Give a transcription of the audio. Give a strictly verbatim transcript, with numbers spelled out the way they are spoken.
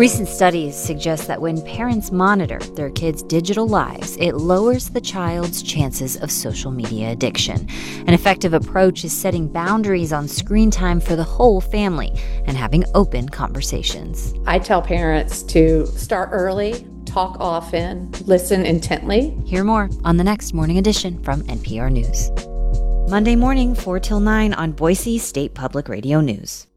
Recent studies suggest that when parents monitor their kids' digital lives, it lowers the child's chances of social media addiction. An effective approach is setting boundaries on screen time for the whole family and having open conversations. I tell parents to start early, talk often, listen intently. Hear more on the next Morning Edition from N P R News. Monday morning, four till nine on Boise State Public Radio News.